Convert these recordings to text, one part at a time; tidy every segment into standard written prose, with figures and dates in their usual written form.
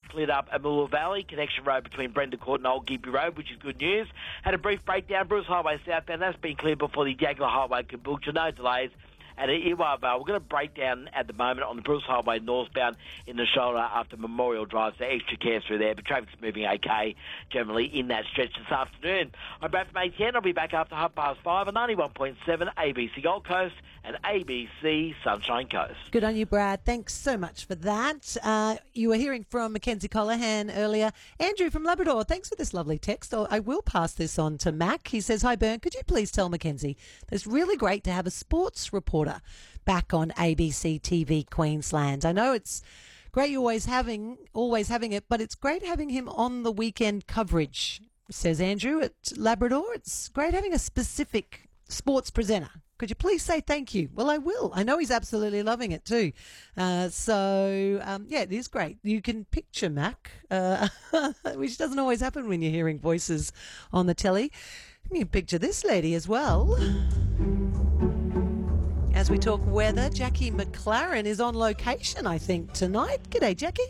cleared up at Mooloo Valley, connection road between Brenda Court and Old Gippy Road, which is good news. Had a brief breakdown, Bruce Highway southbound, that's been cleared before the Diagla Highway Caboolture, no delays. At Iwa Vale, we're going to break down at the moment on the Bruce Highway northbound in the shoulder after Memorial Drive, so extra care through there, but traffic's moving okay generally in that stretch this afternoon. I'm Brad from ATN. I'll be back after 5:30 on 91.7 ABC Gold Coast and ABC Sunshine Coast. Good on you, Brad. Thanks so much for that. You were hearing from Mackenzie Colohan earlier. Andrew from Labrador, thanks for this lovely text. I will pass this on to Mac. He says, "Hi, Bern, could you please tell Mackenzie that it's really great to have a sports reporter back on ABC TV Queensland. I know it's great you're always having it, but it's great having him on the weekend coverage," says Andrew at Labrador. "It's great having a specific sports presenter. Could you please say thank you?" Well, I will. I know he's absolutely loving it too. Yeah, it is great. You can picture Mac, which doesn't always happen when you're hearing voices on the telly. You can picture this lady as well. As we talk weather, Jackie McLaren is on location, I think, tonight. G'day, Jackie.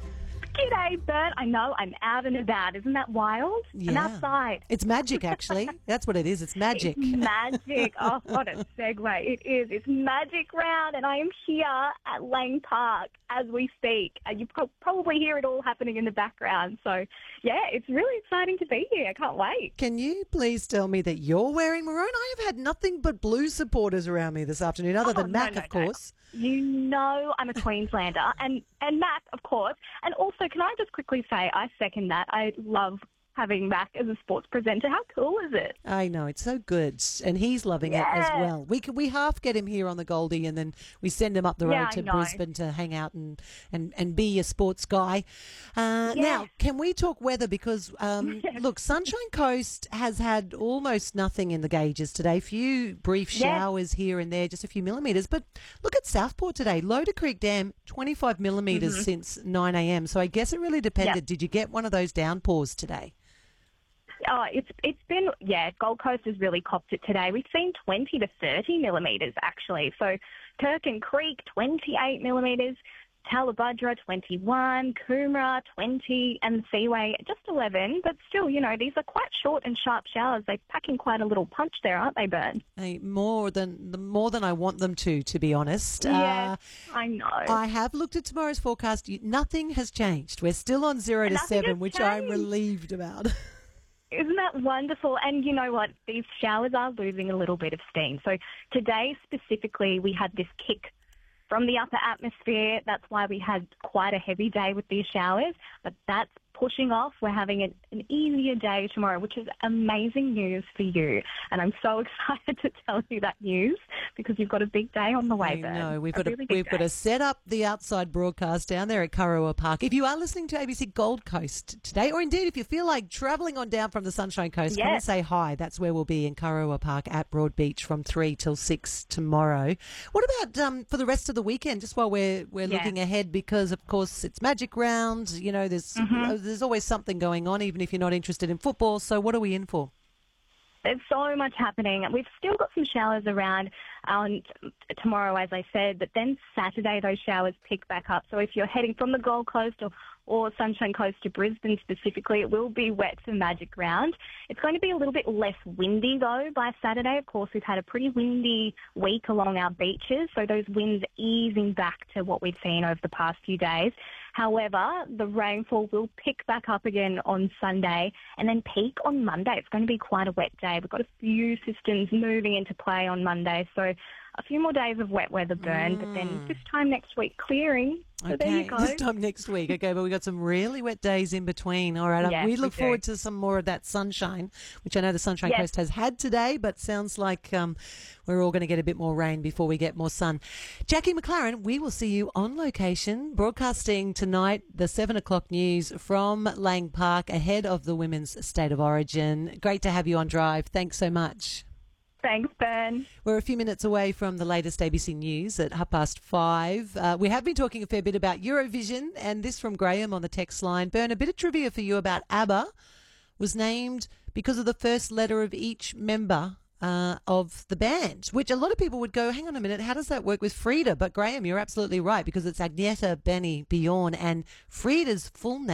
G'day, Bert. I know, I'm out and about. Isn't that wild? Yeah. I'm outside. It's magic, actually. That's what it is. It's magic. It's magic. Oh, what a segue. It is. It's Magic Round, and I am here at Lang Park as we speak. You probably hear it all happening in the background. So, yeah, it's really exciting to be here. I can't wait. Can you please tell me that you're wearing maroon? I have had nothing but blue supporters around me this afternoon, other than Mac, of course. You know I'm a Queenslander, and Mac, of course. And also, can I just quickly say, I second that. I love having Mac as a sports presenter. How cool is it? I know, it's so good. And he's loving it as well. We half get him here on the Goldie, and then we send him up the road to Brisbane to hang out and be a sports guy. Now, can we talk weather? Because, look, Sunshine Coast has had almost nothing in the gauges today. Few brief showers here and there, just a few millimetres. But look at Southport today. Loader Creek Dam, 25 millimetres since 9 a.m. So I guess it really depended. Yep. Did you get one of those downpours today? Oh, it's been, Gold Coast has really copped it today. We've seen 20 to 30 millimetres, actually. So Kirkin Creek, 28 millimetres, Talabudra, 21, Coomera, 20, and the Seaway, just 11. But still, you know, these are quite short and sharp showers. They pack in quite a little punch there, aren't they, Bern? Hey, more than I want them to be honest. Yeah, I know. I have looked at tomorrow's forecast. Nothing has changed. We're still on 0 to 7, which I'm relieved about. Isn't that wonderful? And you know what? These showers are losing a little bit of steam. So today specifically, we had this kick from the upper atmosphere. That's why we had quite a heavy day with these showers. But that's pushing off. We're having an easier day tomorrow, which is amazing news for you. And I'm so excited to tell you that news because you've got a big day on the way, Bern. No, we've got to set up the outside broadcast down there at Kurrawa Park. If you are listening to ABC Gold Coast today, or indeed if you feel like travelling on down from the Sunshine Coast, come and say hi. That's where we'll be in Kurrawa Park at Broad Beach from 3 till 6 tomorrow. What about for the rest of the weekend, just while we're looking ahead, because, of course, it's Magic Round. You know, there's always something going on, even if you're not interested in football. So what are we in for? There's so much happening. We've still got some showers around tomorrow, as I said, but then Saturday those showers pick back up. So if you're heading from the Gold Coast or Sunshine Coast to Brisbane specifically, it will be wet for Magic Round. It's going to be a little bit less windy, though, by Saturday. Of course, we've had a pretty windy week along our beaches, so those winds easing back to what we've seen over the past few days. However, the rainfall will pick back up again on Sunday and then peak on Monday. It's going to be quite a wet day. We've got a few systems moving into play on Monday, so a few more days of wet weather, Bern, but then this time next week clearing. So there you go. This time next week. Okay, but we've got some really wet days in between. All right, we look forward to some more of that sunshine, which I know the Sunshine Coast has had today, but sounds like we're all going to get a bit more rain before we get more sun. Jackie McLaren, we will see you on location, broadcasting tonight the 7 o'clock news from Lang Park ahead of the Women's State of Origin. Great to have you on Drive. Thanks so much. Thanks, Ben. We're a few minutes away from the latest ABC News at 5:30. We have been talking a fair bit about Eurovision, and this from Graham on the text line. Bern, a bit of trivia for you about ABBA was named because of the first letter of each member of the band, which a lot of people would go, hang on a minute, how does that work with Frida? But Graham, you're absolutely right, because it's Agneta, Benny, Bjorn, and Frida's full name